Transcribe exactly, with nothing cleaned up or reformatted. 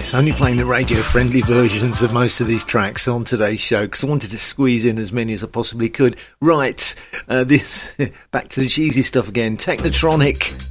Yes, only playing the radio-friendly versions of most of these tracks on today's show because I wanted to squeeze in as many as I possibly could. Right, uh, this back to the cheesy stuff again. Technotronic.